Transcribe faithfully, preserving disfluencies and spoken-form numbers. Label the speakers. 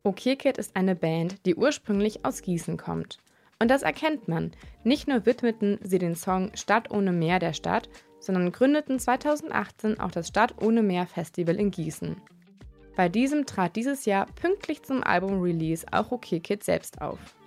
Speaker 1: OKKid ist eine Band, die ursprünglich aus Gießen kommt. Und das erkennt man. Nicht nur widmeten sie den Song Stadt ohne Meer der Stadt, sondern gründeten zweitausendachtzehn auch das Stadt ohne Meer Festival in Gießen. Bei diesem trat dieses Jahr pünktlich zum Album-Release auch OKKid selbst auf.